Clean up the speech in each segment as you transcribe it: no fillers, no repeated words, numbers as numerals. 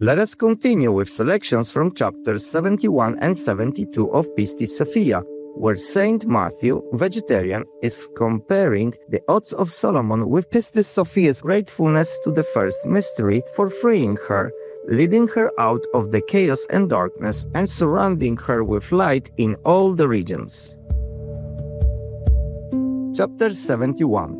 Let us continue with selections from chapters 71 and 72 of Pistis Sophia, where Saint Matthew, vegetarian, is comparing the Odes of Solomon with Pistis Sophia's gratefulness to the first mystery for freeing her, leading her out of the chaos and darkness, and surrounding her with light in all the regions. Chapter 71.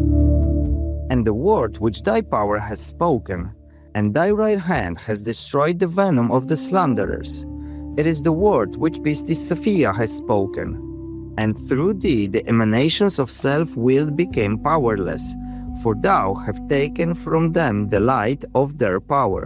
And the word which thy power has spoken, and thy right hand has destroyed the venom of the slanderers. It is the word which Pistis Sophia has spoken. And through thee the emanations of self-will became powerless, for thou hast taken from them the light of their power.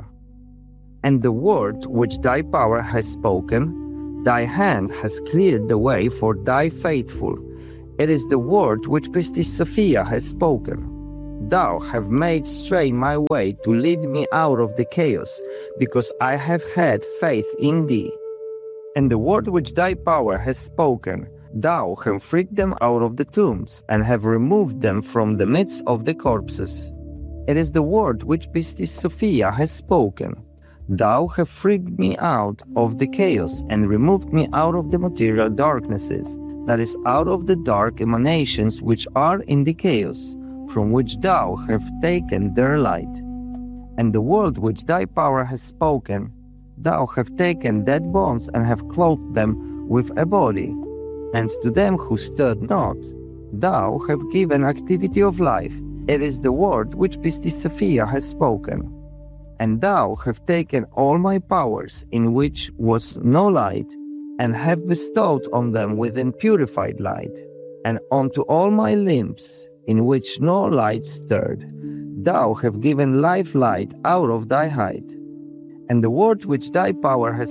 And the word which thy power has spoken, thy hand has cleared the way for thy faithful. It is the word which Pistis Sophia has spoken. Thou have made straight my way to lead me out of the chaos, because I have had faith in thee. And the word which thy power has spoken, thou have freed them out of the tombs, and have removed them from the midst of the corpses. It is the word which Pistis Sophia has spoken. Thou have freed me out of the chaos, and removed me out of the material darknesses, that is, out of the dark emanations which are in the chaos, from which thou have taken their light. And the word which thy power has spoken, thou have taken dead bones and have clothed them with a body. And to them who stood not, thou have given activity of life. It is the word which Pistis Sophia has spoken. And thou have taken all my powers, in which was no light, and have bestowed on them within purified light, and unto all my limbs, in which no light stirred, thou have given life light out of thy height. And the word which thy power has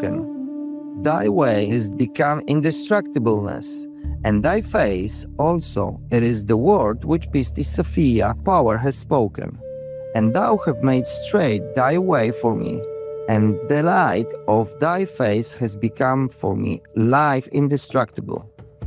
spoken, thy way is become indestructibleness, and thy face also, it is the word which Pistis Sophia power has spoken. And thou have made straight thy way for me, and the light of thy face has become for me life indestructible.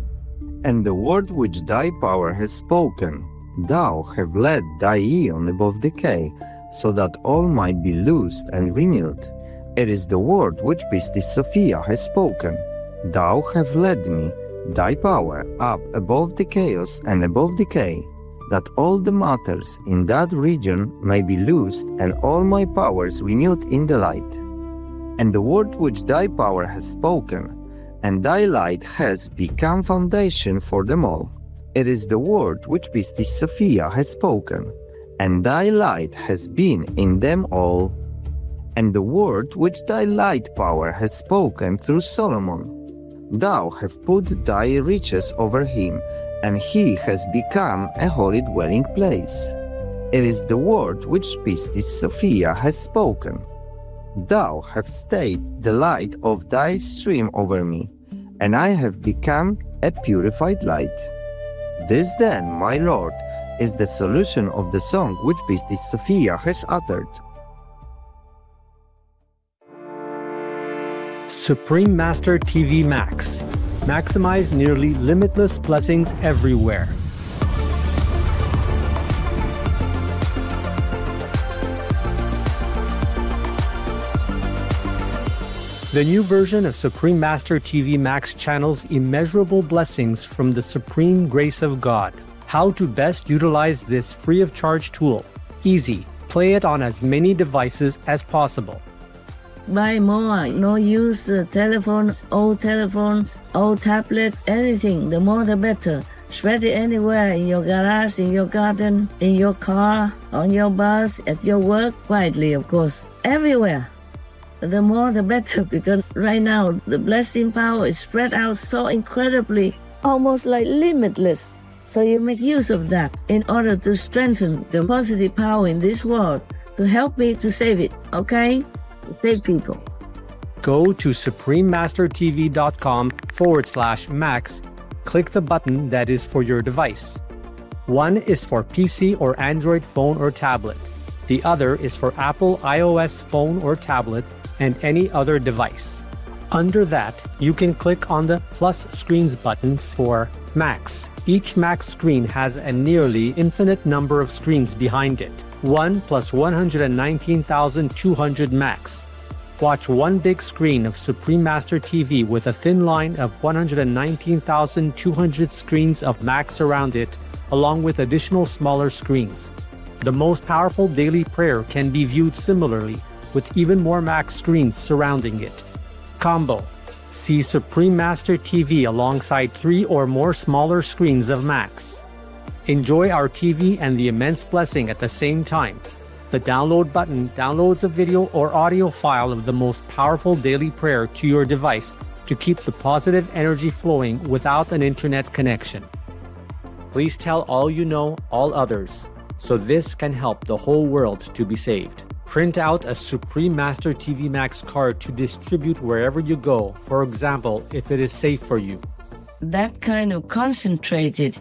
And the word which thy power has spoken, thou have led thy eon above decay, so that all might be loosed and renewed. It is the word which Pistis Sophia has spoken. Thou have led me, thy power, up above the chaos and above decay, that all the matters in that region may be loosed and all my powers renewed in the light. And the word which thy power has spoken, and thy light has become foundation for them all. It is the word which Pistis Sophia has spoken, and thy light has been in them all. And the word which thy light power has spoken through Solomon, thou have put thy riches over him, and he has become a holy dwelling place. It is the word which Pistis Sophia has spoken. Thou have stayed the light of thy stream over me, and I have become a purified light. This then, my Lord, is the solution of the song which Pistis Sophia has uttered. Supreme Master TV Max. Maximize nearly limitless blessings everywhere. The new version of Supreme Master TV Max channels immeasurable blessings from the supreme grace of God. How to best utilize this free of charge tool. Easy. Play it on as many devices as possible. Buy more, no use telephones, old tablets, anything, the more the better. Spread it anywhere, in your garage, in your garden, in your car, on your bus, at your work, quietly of course, everywhere. The more the better, because right now the blessing power is spread out so incredibly, almost like limitless. So you make use of that in order to strengthen the positive power in this world, to help me to save it, okay? Save people. Go to suprememastertv.com/max. Click the button that is for your device. One is for PC or Android phone or tablet. The other is for Apple iOS phone or tablet and any other device. Under that, you can click on the plus screens buttons for Max. Each Max screen has a nearly infinite number of screens behind it. 1 plus 119,200 Max. Watch one big screen of Supreme Master TV with a thin line of 119,200 screens of Max around it, along with additional smaller screens. The most powerful daily prayer can be viewed similarly, with even more Max screens surrounding it. Combo. See Supreme Master TV alongside 3 or more smaller screens of Max. Enjoy our TV and the immense blessing at the same time. The download button downloads a video or audio file of the most powerful daily prayer to your device to keep the positive energy flowing without an internet connection. Please tell all you know, all others, so this can help the whole world to be saved. Print out a Supreme Master TV Max card to distribute wherever you go, for example, if it is safe for you. That kind of concentrated,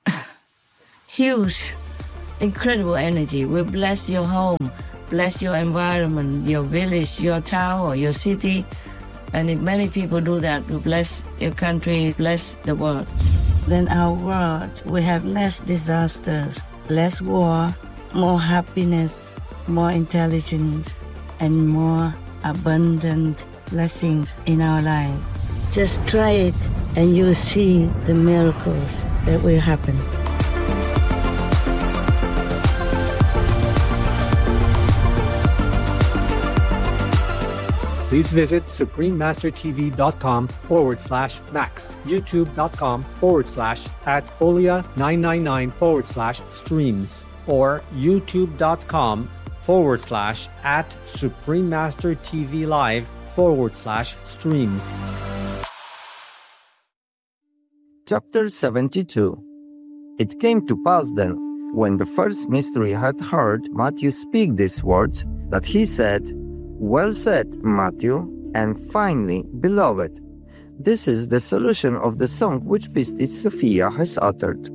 huge, incredible energy will bless your home, bless your environment, your village, your town, or your city. And if many people do that, will bless your country, bless the world. Then our world will have less disasters, less war, more happiness, more intelligence, and more abundant blessings in our life. Just try it and you'll see the miracles that will happen. Please visit suprememastertv.com/Max, youtube.com/@folia999/streams, or youtube.com/SupremeMasterTVLive/streams. Chapter 72. It came to pass then, when the first mystery had heard Matthew speak these words, that he said, "Well said, Matthew, and finally, beloved, this is the solution of the song which Pistis Sophia has uttered."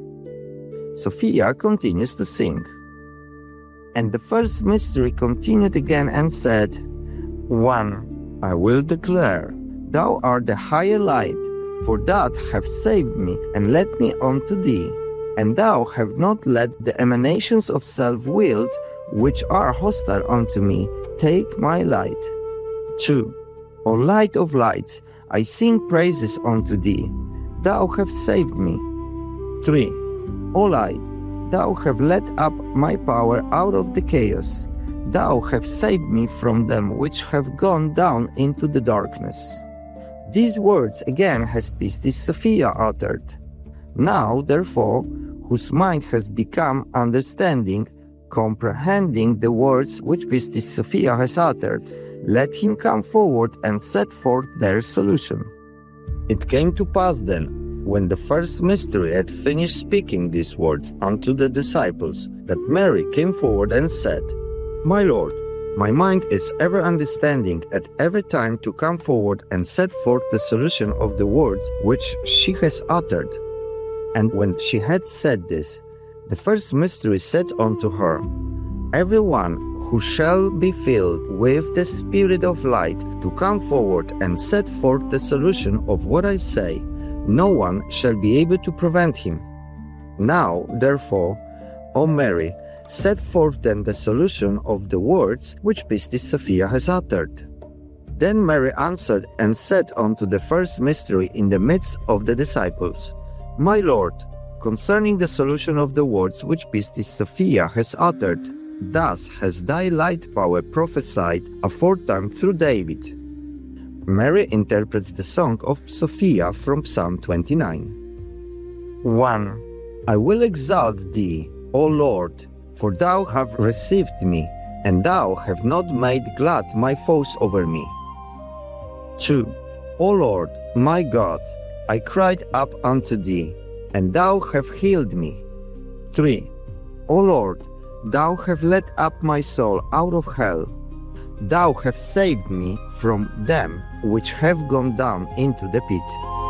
Sophia continues to sing. And the first mystery continued again and said, 1. I will declare, thou art the higher light, for thou hast saved me and led me unto thee, and thou hast not let the emanations of self-willed, which are hostile unto me, take my light. 2. O light of lights, I sing praises unto thee, thou hast saved me. 3. O light, thou hast led up my power out of the chaos, thou hast saved me from them which have gone down into the darkness. These words again has Pistis Sophia uttered. Now, therefore, whose mind has become understanding, comprehending the words which Pistis Sophia has uttered, let him come forward and set forth their solution. It came to pass then, when the first mystery had finished speaking these words unto the disciples, that Mary came forward and said, My Lord, my mind is ever understanding at every time to come forward and set forth the solution of the words which she has uttered. And when she had said this, the first mystery said unto her, Every one who shall be filled with the Spirit of light to come forward and set forth the solution of what I say, no one shall be able to prevent him. Now, therefore, O Mary, set forth then the solution of the words which Pistis Sophia has uttered. Then Mary answered and said unto the first mystery in the midst of the disciples, My Lord, concerning the solution of the words which Pistis Sophia has uttered, thus has thy light power prophesied aforetime through David. Mary interprets the song of Sophia from Psalm 29. 1. I will exalt thee, O Lord, for thou hast received me, and thou hast not made glad my foes over me. 2. O Lord, my God, I cried up unto thee, and thou hast healed me. 3. O Lord, thou hast led up my soul out of hell. Thou hast saved me from them which have gone down into the pit.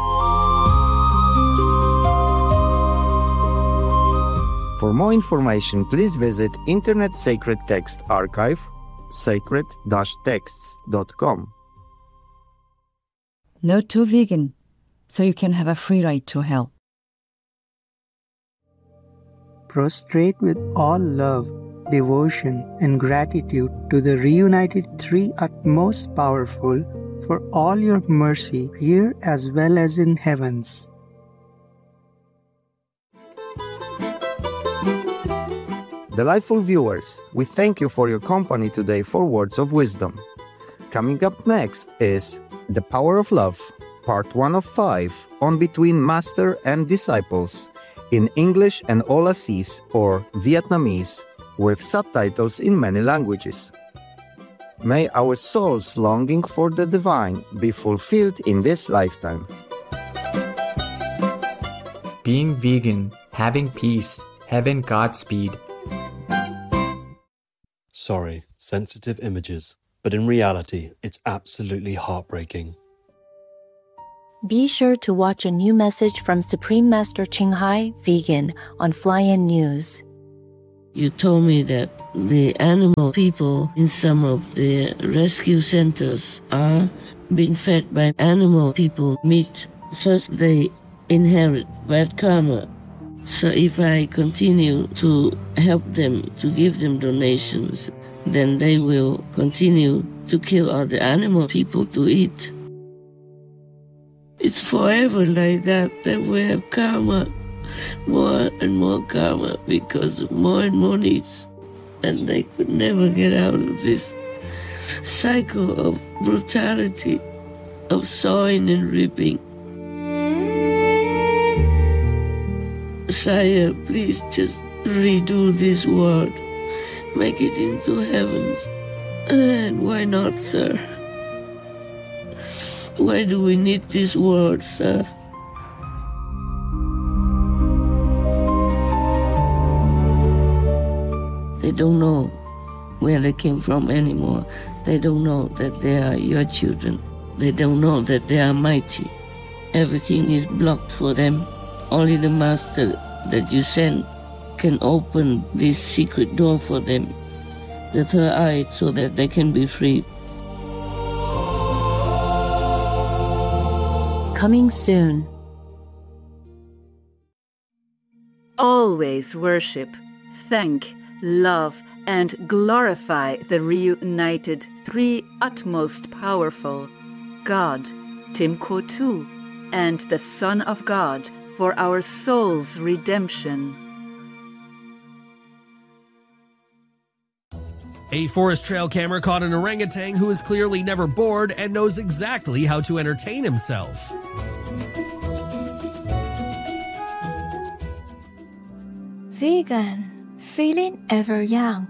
For more information, please visit Internet Sacred Text Archive, sacred-texts.com. No to vegan, so you can have a free ride to hell. prostrate with all love, devotion, and gratitude to the reunited Three Utmost Powerful for all your mercy here as well as in heavens. Delightful viewers, we thank you for your company today for Words of Wisdom. Coming up next is The Power of Love, Part 1 of 5, on Between Master and Disciples, in English and Aulacese or Vietnamese, with subtitles in many languages. May our souls' longing for the divine be fulfilled in this lifetime. Being vegan, having peace, heaven Godspeed. Sorry, sensitive images, but in reality, it's absolutely heartbreaking. Be sure to watch a new message from Supreme Master Ching Hai, vegan, on Fly-In News. You told me that the animal people in some of the rescue centers are being fed by animal people meat, such they inherit bad karma. So if I continue to help them, to give them donations, then they will continue to kill all the animal people to eat. It's forever like that we have karma, more and more karma, because of more and more needs. And they could never get out of this cycle of brutality, of sowing and reaping. Sire, please just redo this world. Make it into heavens. And why not, sir? Why do we need this world, sir? They don't know where they came from anymore. They don't know that they are your children. They don't know that they are mighty. Everything is blocked for them. Only the Master that you send can open this secret door for them, the third eye, so that they can be free. Coming soon. Always worship, thank, love, and glorify the reunited Three Utmost Powerful, God, Tim Ko-Tu, and the Son of God, for our soul's redemption. A forest trail camera caught an orangutan who is clearly never bored and knows exactly how to entertain himself. Vegan, feeling ever young.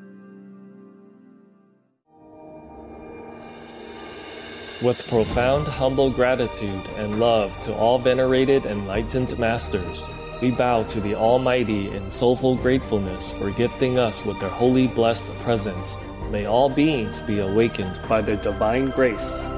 With profound, humble gratitude and love to all venerated, enlightened masters, we bow to the Almighty in soulful gratefulness for gifting us with their holy blessed presence. May all beings be awakened by their divine grace.